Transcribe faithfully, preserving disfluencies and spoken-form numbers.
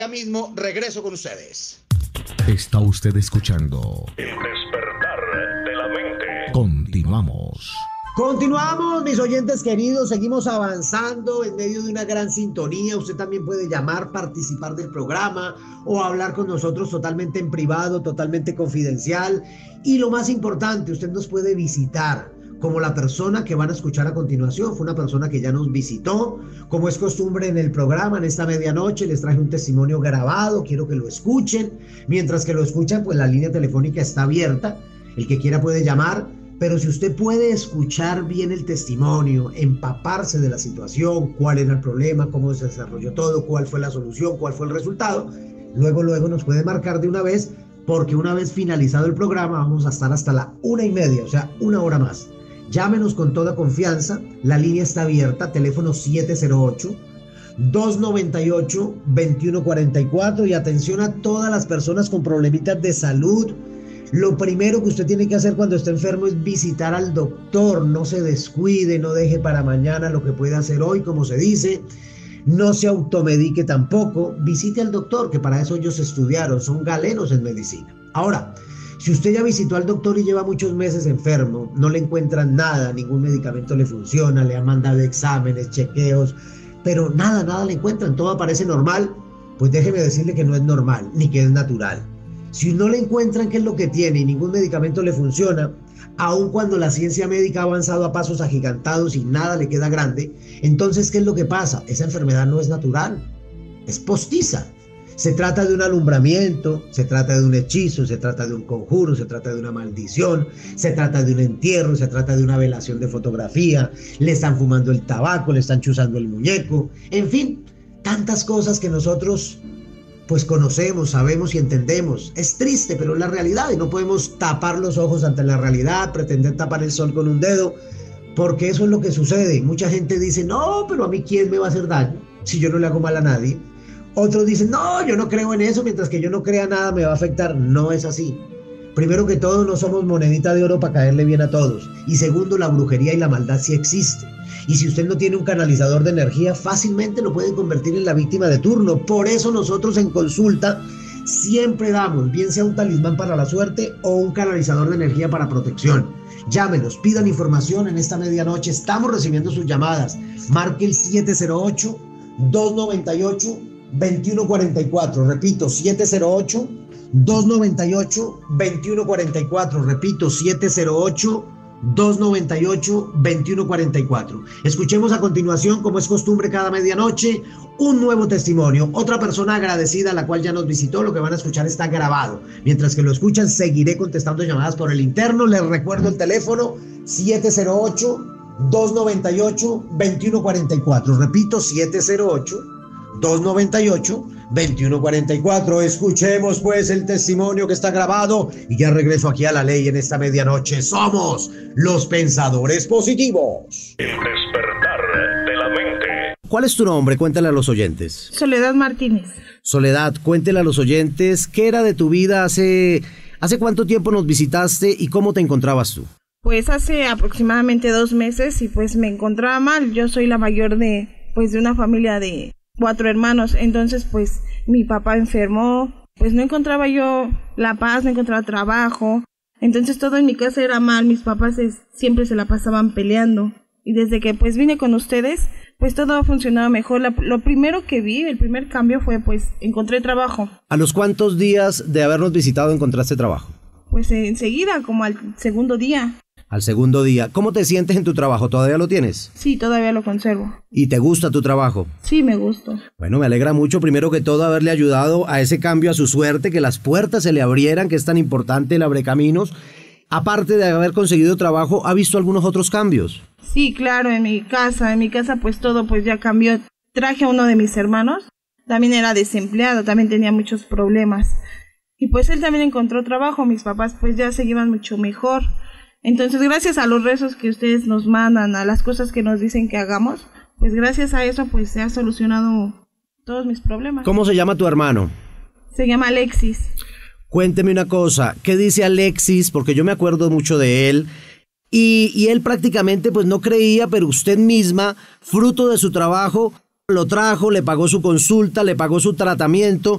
Ya mismo regreso con ustedes. Está usted escuchando El despertar de la mente. Continuamos. Continuamos, mis oyentes queridos, seguimos avanzando en medio de una gran sintonía. Usted también puede llamar, participar del programa o hablar con nosotros totalmente en privado, totalmente confidencial. Y lo más importante, usted nos puede visitar como la persona que van a escuchar a continuación. Fue una persona que ya nos visitó. Como es costumbre en el programa, en esta medianoche les traje un testimonio grabado, quiero que lo escuchen. Mientras que lo escuchan, pues la línea telefónica está abierta, el que quiera puede llamar. Pero si usted puede escuchar bien el testimonio, empaparse de la situación, cuál era el problema, cómo se desarrolló todo, cuál fue la solución, cuál fue el resultado, luego, luego nos puede marcar de una vez, porque una vez finalizado el programa vamos a estar hasta la una y media, o sea, una hora más. Llámenos con toda confianza, la línea está abierta, teléfono siete cero ocho, dos nueve ocho, dos uno cuatro cuatro, y atención a todas las personas con problemitas de salud. Lo primero que usted tiene que hacer cuando está enfermo es visitar al doctor. No se descuide, no deje para mañana lo que puede hacer hoy, como se dice. No se automedique tampoco. Visite al doctor, que para eso ellos estudiaron, son galenos en medicina. Ahora, si usted ya visitó al doctor y lleva muchos meses enfermo, no le encuentran nada, ningún medicamento le funciona, le han mandado exámenes, chequeos, pero nada, nada le encuentran, todo aparece normal, pues déjeme decirle que no es normal, ni que es natural. Si no le encuentran qué es lo que tiene y ningún medicamento le funciona, aun cuando la ciencia médica ha avanzado a pasos agigantados y nada le queda grande, entonces ¿qué es lo que pasa? Esa enfermedad no es natural, es postiza. Se trata de un alumbramiento, se trata de un hechizo, se trata de un conjuro, se trata de una maldición, se trata de un entierro, se trata de una velación de fotografía, le están fumando el tabaco, le están chuzando el muñeco, en fin, tantas cosas que nosotros pues conocemos, sabemos y entendemos. Es triste, pero es la realidad y no podemos tapar los ojos ante la realidad, pretender tapar el sol con un dedo, porque eso es lo que sucede. Mucha gente dice, no, pero a mí ¿quién me va a hacer daño si yo no le hago mal a nadie? Otros dicen, no, yo no creo en eso, mientras que yo no crea nada me va a afectar. No es así. Primero que todo, no somos monedita de oro para caerle bien a todos. Y segundo, la brujería y la maldad sí existe. Y si usted no tiene un canalizador de energía, fácilmente lo pueden convertir en la víctima de turno. Por eso nosotros en consulta siempre damos, bien sea un talismán para la suerte o un canalizador de energía para protección. Llámenos, pidan información en esta medianoche. Estamos recibiendo sus llamadas. Marque el siete cero ocho, dos nueve ocho, dos uno cuatro cuatro. Repito, siete cero ocho, dos nueve ocho, dos uno cuatro cuatro. Repito, siete cero ocho, dos nueve ocho, dos uno cuatro cuatro. Escuchemos a continuación, como es costumbre cada medianoche, un nuevo testimonio. Otra persona agradecida, la cual ya nos visitó. Lo que van a escuchar está grabado. Mientras que lo escuchan, seguiré contestando llamadas por el interno. Les recuerdo el teléfono siete cero ocho, dos nueve ocho, dos uno cuatro cuatro. Repito, siete cero ocho, dos nueve ocho, dos uno cuatro cuatro. Escuchemos pues el testimonio que está grabado y ya regreso aquí a La Ley en esta medianoche. Somos los Pensadores Positivos. El despertar de la mente. ¿Cuál es tu nombre? Cuéntale a los oyentes. Soledad Martínez. Soledad, cuéntale a los oyentes qué era de tu vida hace, hace cuánto tiempo nos visitaste y cómo te encontrabas tú. Pues hace aproximadamente dos meses y pues me encontraba mal. Yo soy la mayor de pues de una familia de cuatro hermanos, entonces pues mi papá enfermó, pues no encontraba yo la paz, no encontraba trabajo, entonces todo en mi casa era mal, mis papás es, siempre se la pasaban peleando, y desde que pues vine con ustedes, pues todo ha funcionado mejor. La, lo primero que vi, el primer cambio fue pues encontré trabajo. ¿A los cuántos días de habernos visitado encontraste trabajo? Pues enseguida, como al segundo día. Al segundo día. ¿Cómo te sientes en tu trabajo? ¿Todavía lo tienes? Sí, todavía lo conservo. ¿Y te gusta tu trabajo? Sí, me gusta. Bueno, me alegra mucho, primero que todo, haberle ayudado a ese cambio a su suerte, que las puertas se le abrieran, que es tan importante el abrecaminos. Aparte de haber conseguido trabajo, ¿ha visto algunos otros cambios? Sí, claro, en mi casa, en mi casa pues todo pues ya cambió. Traje a uno de mis hermanos, también era desempleado, también tenía muchos problemas. Y pues él también encontró trabajo, mis papás pues ya se llevan mucho mejor. Entonces, gracias a los rezos que ustedes nos mandan, a las cosas que nos dicen que hagamos, pues gracias a eso pues se ha solucionado todos mis problemas. ¿Cómo se llama tu hermano? Se llama Alexis. Cuénteme una cosa, ¿qué dice Alexis? Porque yo me acuerdo mucho de él y, y él prácticamente pues no creía, pero usted misma, fruto de su trabajo, lo trajo, le pagó su consulta, le pagó su tratamiento